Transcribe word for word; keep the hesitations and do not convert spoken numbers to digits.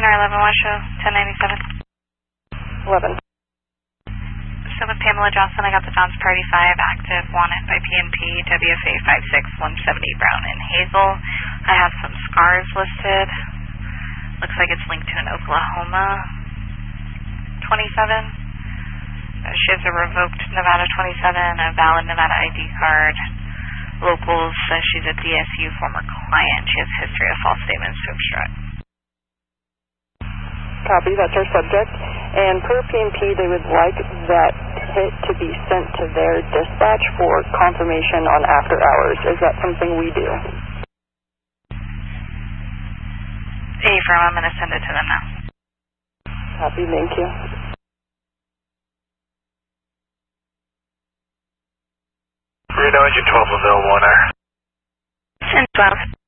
Tower eleven West Show, ten ninety-seven. eleven. So with Pamela Johnson, I got the John's Party five active, wanted by P N P, W F A five six one seven zero Brown and Hazel. I have some scars listed. Looks like it's linked to an Oklahoma twenty-seven. Uh, she has a revoked Nevada twenty-seven, a valid Nevada I D card. Locals says she's a D S U former client. She has a history of false statements to obstruct. Copy, that's our subject. And per P N P, they would like that hit to be sent to their dispatch for confirmation on after hours. Is that something we do? A-firm, I'm going to send it to them now. Copy, thank you. Reno Engine twelve available on air. ten twelve.